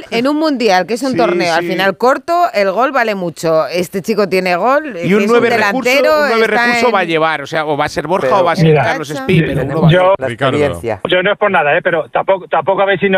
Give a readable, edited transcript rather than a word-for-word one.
en un mundial, que es un torneo, al final corto, el gol vale mucho. Este chico tiene gol, y un 9 delantero, recurso va a llevar, o va a ser Borja o va a ser Carlos Espí, pero uno va a Yo no es por nada, pero tampoco a ver si